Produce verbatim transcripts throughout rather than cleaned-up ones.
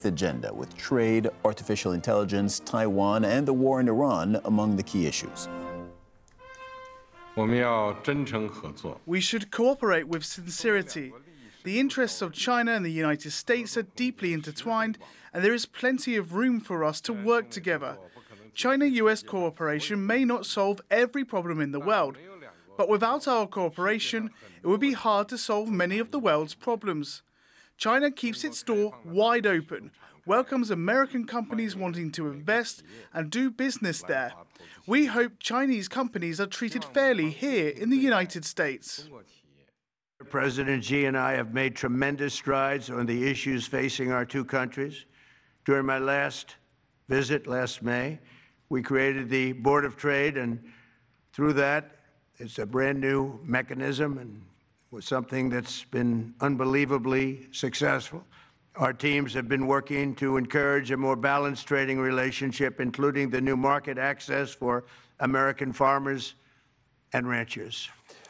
agenda, with trade, artificial intelligence, Taiwan, and the war in Iran among the key issues. We should cooperate with sincerity. The interests of China and the United States are deeply intertwined, and there is plenty of room for us to work together. China-U S cooperation may not solve every problem in the world, but without our cooperation, it would be hard to solve many of the world's problems. China keeps its door wide open, welcomes American companies wanting to invest and do business there. We hope Chinese companies are treated fairly here in the United States. President Xi and I have made tremendous strides on the issues facing our two countries. During my last visit last May, we created the Board of Trade, and through that, it's a brand new mechanism and was something that's been unbelievably successful. Our teams have been working to encourage a more balanced trading relationship, including the new market access for American farmers and ranchers.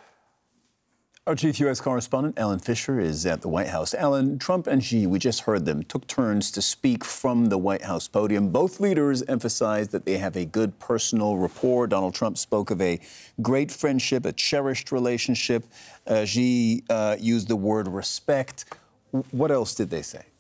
Our chief U S correspondent, Alan Fisher, is at the White House. Alan, Trump and Xi, we just heard them, took turns to speak from the White House podium. Both leaders emphasized that they have a good personal rapport. Donald Trump spoke of a great friendship, a cherished relationship. Uh, Xi uh, used the word respect. What else did they say?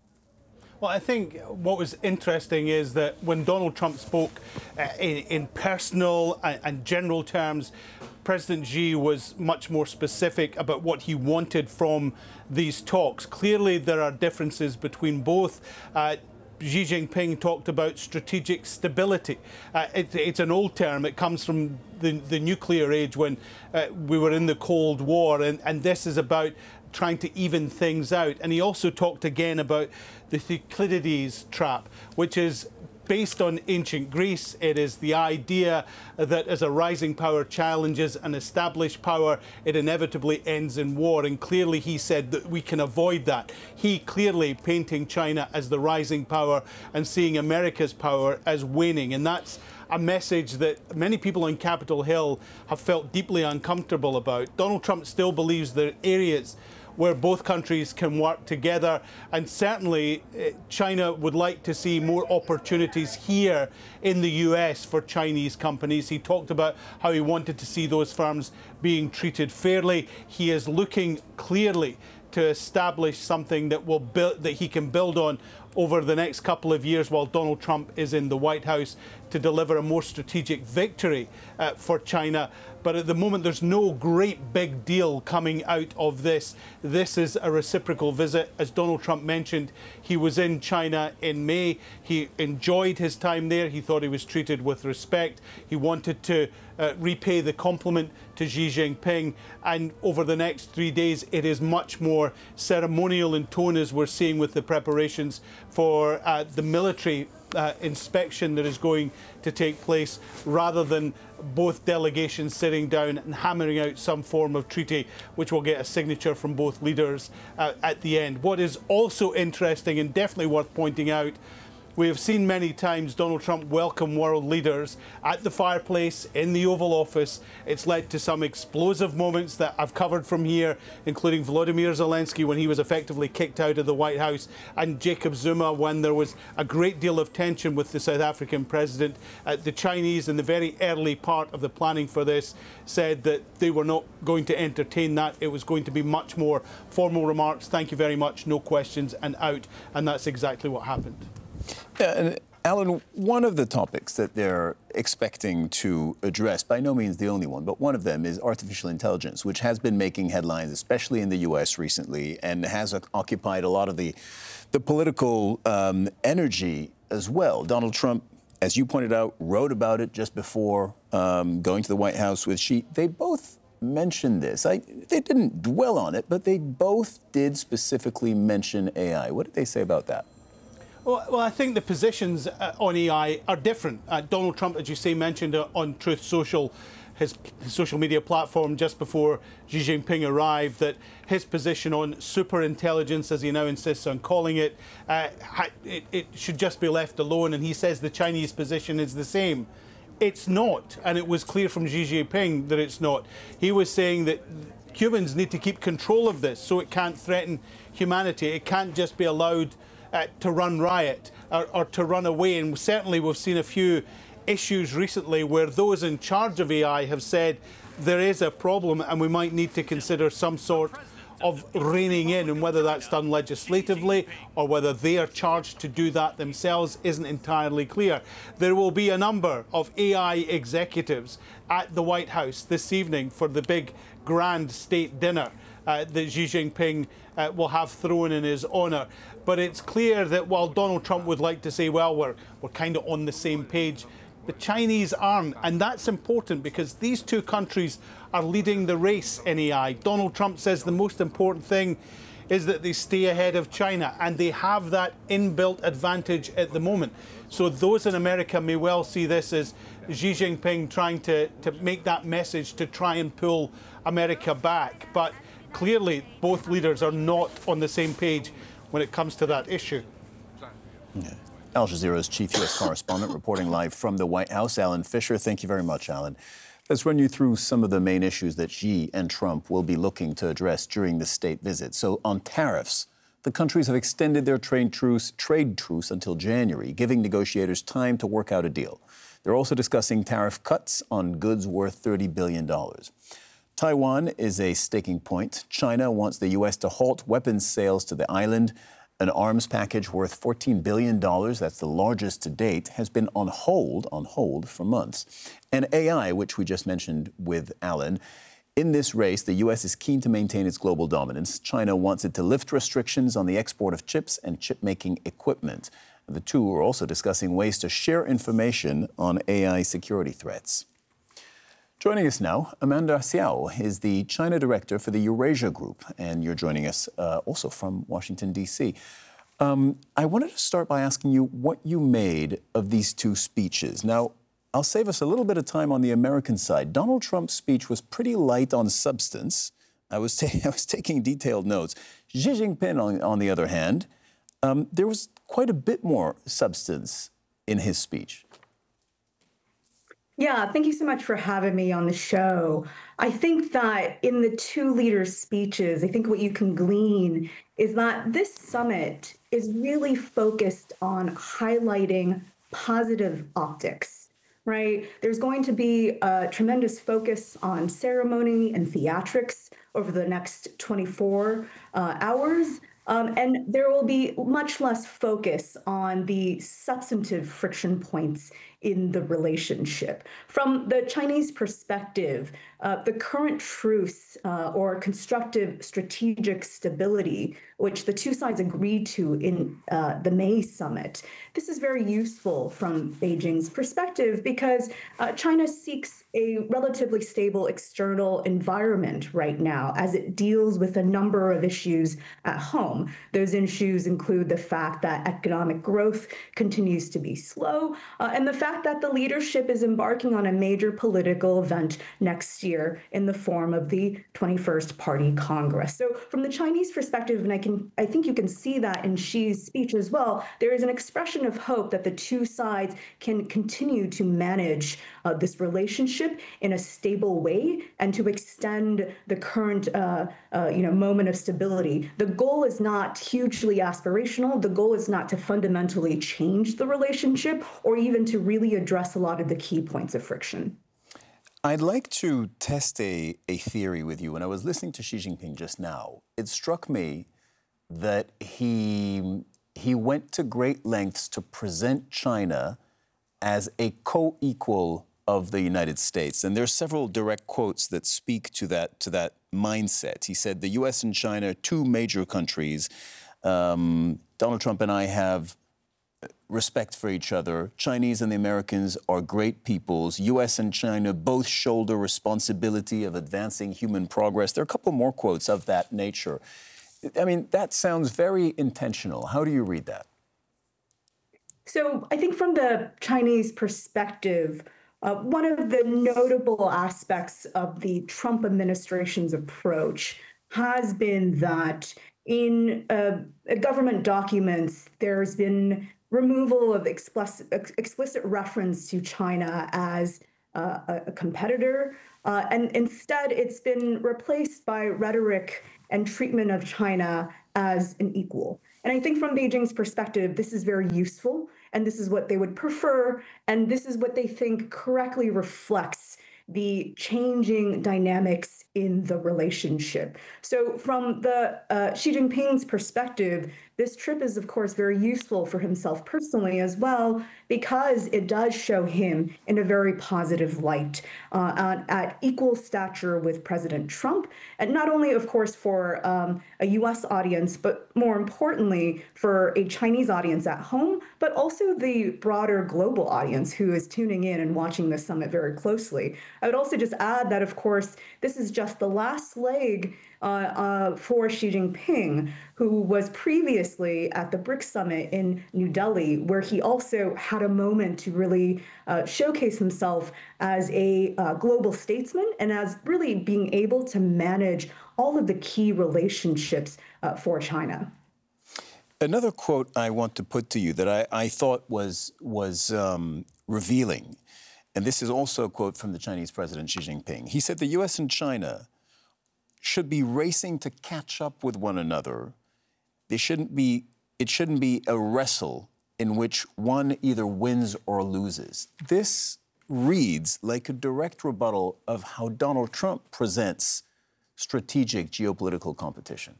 Well, I think what was interesting is that when Donald Trump spoke uh, in, in personal and, and general terms, President Xi was much more specific about what he wanted from these talks. Clearly, there are differences between both. Uh, Xi Jinping talked about strategic stability. Uh, it, it's an old term. It comes from the, the nuclear age when uh, we were in the Cold War, and, and this is about trying to even things out. And he also talked again about the Thucydides trap, which is based on ancient Greece. It is the idea that as a rising power challenges an established power, it inevitably ends in war. And clearly he said that we can avoid that. He clearly painting China as the rising power and seeing America's power as waning. And that's a message that many people on Capitol Hill have felt deeply uncomfortable about. Donald Trump still believes there are areas where both countries can work together, and certainly China would like to see more opportunities here in the U S for Chinese companies. He talked about how he wanted to see those firms being treated fairly. He is looking clearly to establish something that will build, that he can build on over the next couple of years while Donald Trump is in the White House, to deliver a more strategic victory uh, for China. But at the moment, there's no great big deal coming out of this. This is a reciprocal visit. As Donald Trump mentioned, he was in China in May. He enjoyed his time there. He thought he was treated with respect. He wanted to uh, repay the compliment to Xi Jinping. And over the next three days, it is much more ceremonial in tone, as we're seeing with the preparations for uh, the military Uh, inspection that is going to take place, rather than both delegations sitting down and hammering out some form of treaty, which will get a signature from both leaders uh, at the end. What is also interesting and definitely worth pointing out, we have seen many times Donald Trump welcome world leaders at the fireplace in the Oval Office. It's led to some explosive moments that I've covered from here, including Volodymyr Zelensky when he was effectively kicked out of the White House, and Jacob Zuma when there was a great deal of tension with the South African president. Uh, the Chinese, in the very early part of the planning for this, said that they were not going to entertain that. It was going to be much more formal remarks. Thank you very much, no questions, and out. And that's exactly what happened. Yeah, and Alan, one of the topics that they're expecting to address, by no means the only one, but one of them is artificial intelligence, which has been making headlines, especially in the U S recently, and has occupied a lot of the, the political um, energy as well. Donald Trump, as you pointed out, wrote about it just before um, going to the White House with Xi. They both mentioned this. I, they didn't dwell on it, but they both did specifically mention A I. What did they say about that? Well, well, I think the positions uh, on A I are different. Uh, Donald Trump, as you say, mentioned uh, on Truth Social, his, his social media platform just before Xi Jinping arrived, that his position on superintelligence, as he now insists on calling it, uh, it, it should just be left alone. And he says the Chinese position is the same. It's not, and it was clear from Xi Jinping that it's not. He was saying that humans need to keep control of this so it can't threaten humanity. It can't just be allowed uh, to run riot or, or to run away. And certainly we've seen a few issues recently where those in charge of A I have said there is a problem and we might need to consider some sort of reining in, and whether that's done legislatively or whether they are charged to do that themselves isn't entirely clear. There will be a number of A I executives at the White House this evening for the big grand state dinner uh, that Xi Jinping uh, will have thrown in his honour. But it's clear that while Donald Trump would like to say, well, we're, we're kind of on the same page, the Chinese aren't, and that's important because these two countries are leading the race in A I. Donald Trump says the most important thing is that they stay ahead of China, and they have that inbuilt advantage at the moment. So those in America may well see this as Xi Jinping trying to, to make that message to try and pull America back. But clearly, both leaders are not on the same page when it comes to that issue. Yeah. Al Jazeera's chief U S correspondent reporting live from the White House, Alan Fisher. Thank you very much, Alan. Let's run you through some of the main issues that Xi and Trump will be looking to address during the state visit. So on tariffs, the countries have extended their trade truce, trade truce until January, giving negotiators time to work out a deal. They're also discussing tariff cuts on goods worth thirty billion dollars. Taiwan is a sticking point. China wants the U S to halt weapons sales to the island. An arms package worth fourteen billion dollars, that's the largest to date, has been on hold, on hold for months. And A I, which we just mentioned with Alan, in this race, the U S is keen to maintain its global dominance. China wants it to lift restrictions on the export of chips and chip-making equipment. The two are also discussing ways to share information on A I security threats. Joining us now, Amanda Xiao is the China director for the Eurasia Group, and you're joining us uh, also from Washington, D C. Um, I wanted to start by asking you what you made of these two speeches. Now, I'll save us a little bit of time on the American side. Donald Trump's speech was pretty light on substance. I was, ta I was taking detailed notes. Xi Jinping, on, on the other hand, um, there was quite a bit more substance in his speech. Yeah, thank you so much for having me on the show. I think that in the two leaders' speeches, I think what you can glean is that this summit is really focused on highlighting positive optics, right? There's going to be a tremendous focus on ceremony and theatrics over the next twenty-four uh, hours. Um, and there will be much less focus on the substantive friction points in the relationship. From the Chinese perspective, uh, the current truce uh, or constructive strategic stability, which the two sides agreed to in uh, the May summit, this is very useful from Beijing's perspective because uh, China seeks a relatively stable external environment right now as it deals with a number of issues at home. Those issues include the fact that economic growth continues to be slow uh, and the fact that the leadership is embarking on a major political event next year in the form of the twenty-first Party Congress. So from the Chinese perspective, and I can I think you can see that in Xi's speech as well, there is an expression of hope that the two sides can continue to manage uh, this relationship in a stable way and to extend the current uh, uh, you know, moment of stability. The goal is not hugely aspirational. The goal is not to fundamentally change the relationship or even to really address a lot of the key points of friction. I'd like to test a, a theory with you. When I was listening to Xi Jinping just now, it struck me that he, he went to great lengths to present China as a co-equal of the United States. And there are several direct quotes that speak to that, to that mindset. He said, the U S and China are two major countries. Um, Donald Trump and I have respect for each other. Chinese and the Americans are great peoples. U S and China both shoulder responsibility of advancing human progress. There are a couple more quotes of that nature. I mean, that sounds very intentional. How do you read that? So I think from the Chinese perspective, uh, one of the notable aspects of the Trump administration's approach has been that in uh, government documents, there's been removal of explicit, explicit reference to China as uh, a competitor, uh, and instead it's been replaced by rhetoric and treatment of China as an equal. And I think from Beijing's perspective, this is very useful, and this is what they would prefer, and this is what they think correctly reflects the changing dynamics in the relationship. So from the uh, Xi Jinping's perspective, this trip is, of course, very useful for himself personally as well, because it does show him in a very positive light, uh, at, at equal stature with President Trump, and not only, of course, for um, a U S audience, but more importantly, for a Chinese audience at home, but also the broader global audience who is tuning in and watching this summit very closely. I would also just add that, of course, this is just the last leg uh, uh, for Xi Jinping, who was previously at the BRICS summit in New Delhi, where he also had a moment to really uh, showcase himself as a uh, global statesman and as really being able to manage all of the key relationships uh, for China. Another quote I want to put to you that I, I thought was, was um, revealing, and this is also a quote from the Chinese President Xi Jinping. He said the U S and China should be racing to catch up with one another. They shouldn't be, it shouldn't be a wrestle in which one either wins or loses. This reads like a direct rebuttal of how Donald Trump presents strategic geopolitical competition.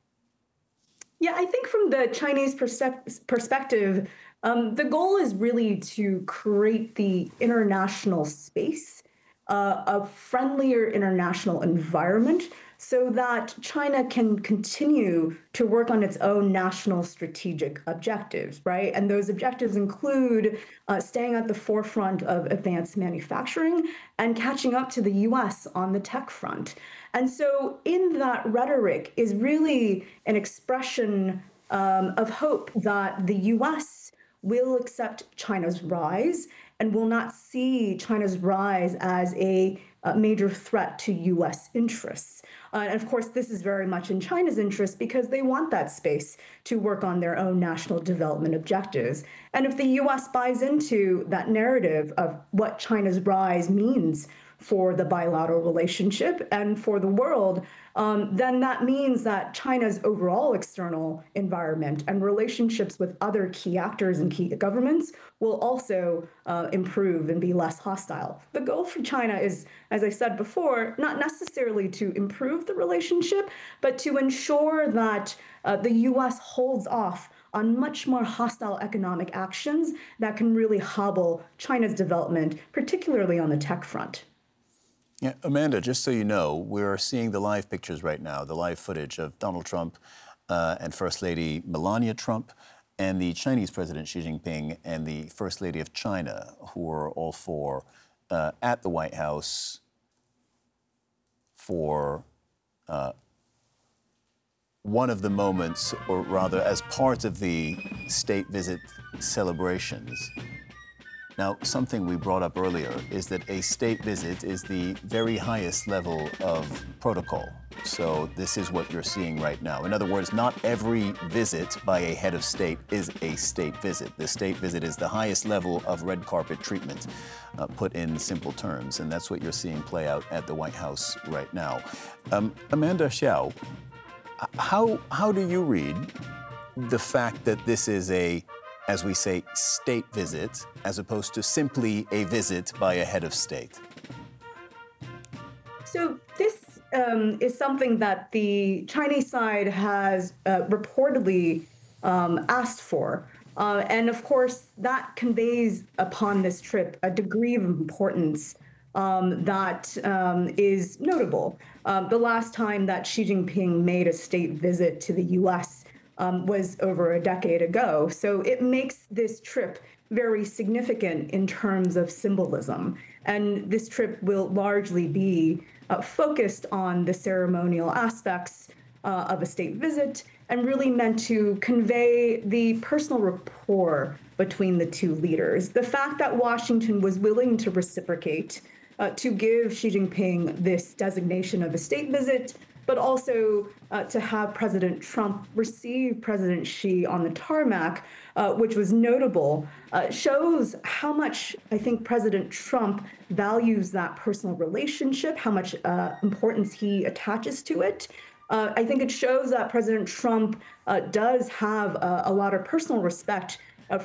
Yeah, I think from the Chinese perspe- perspective, um, the goal is really to create the international space, uh, a friendlier international environment, so that China can continue to work on its own national strategic objectives, right? And those objectives include uh, staying at the forefront of advanced manufacturing and catching up to the U S on the tech front. And so in that rhetoric is really an expression um, of hope that the U S will accept China's rise and will not see China's rise as a, a major threat to U S interests. Uh, and of course, this is very much in China's interest because they want that space to work on their own national development objectives. And if the U S buys into that narrative of what China's rise means for the bilateral relationship and for the world, um, then that means that China's overall external environment and relationships with other key actors and key governments will also uh, improve and be less hostile. The goal for China is, as I said before, not necessarily to improve the relationship, but to ensure that uh, the U S holds off on much more hostile economic actions that can really hobble China's development, particularly on the tech front. Yeah, Amanda, just so you know, we're seeing the live pictures right now, the live footage of Donald Trump uh, and First Lady Melania Trump and the Chinese President Xi Jinping and the First Lady of China, who are all four uh, at the White House for uh, one of the moments, or rather as part of the state visit celebrations. Now, something we brought up earlier is that a state visit is the very highest level of protocol. So this is what you're seeing right now. In other words, not every visit by a head of state is a state visit. The state visit is the highest level of red carpet treatment, uh, put in simple terms. And that's what you're seeing play out at the White House right now. Um, Amanda Xiao, how, how do you read the fact that this is a, as we say, state visit, as opposed to simply a visit by a head of state? So this um, is something that the Chinese side has uh, reportedly um, asked for. Uh, and of course, that conveys upon this trip a degree of importance um, that um, is notable. Um, the last time that Xi Jinping made a state visit to the U S Um, was over a decade ago. So it makes this trip very significant in terms of symbolism. And this trip will largely be uh, focused on the ceremonial aspects uh, of a state visit and really meant to convey the personal rapport between the two leaders. The fact that Washington was willing to reciprocate, uh, to give Xi Jinping this designation of a state visit, but also uh, to have President Trump receive President Xi on the tarmac, uh, which was notable, uh, shows how much I think President Trump values that personal relationship, how much uh, importance he attaches to it. Uh, I think it shows that President Trump uh, does have a, a lot of personal respect